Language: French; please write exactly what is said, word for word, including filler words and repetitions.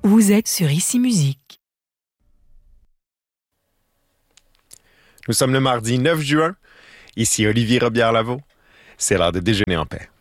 Vous êtes sur Ici Musique. Nous sommes le mardi neuf juin. Ici Olivier Robillard-Lavaux. C'est l'heure de déjeuner en paix.